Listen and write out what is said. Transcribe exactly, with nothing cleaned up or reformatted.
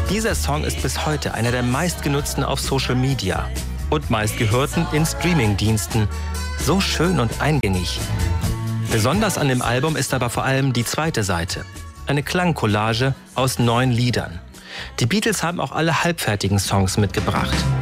Dieser Song ist bis heute einer der meistgenutzten auf Social Media und meistgehörten in Streamingdiensten. So schön und eingängig. Besonders an dem Album ist aber vor allem die zweite Seite. Eine Klangcollage aus neun Liedern. Die Beatles haben auch alle halbfertigen Songs mitgebracht.